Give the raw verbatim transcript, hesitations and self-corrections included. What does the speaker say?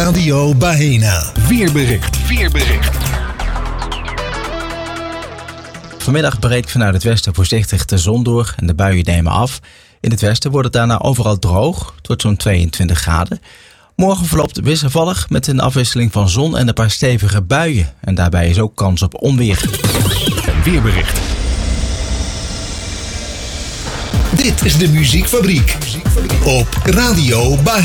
Radio Baena. Weerbericht. Weerbericht. Vanmiddag breekt vanuit het westen voorzichtig de zon door en de buien nemen af. In het westen wordt het daarna overal droog, het wordt zo'n tweeëntwintig graden. Morgen verloopt wisselvallig met een afwisseling van zon en een paar stevige buien. En daarbij is ook kans op onweer. Een weerbericht. Dit is de Muziekfabriek op Radio Baena.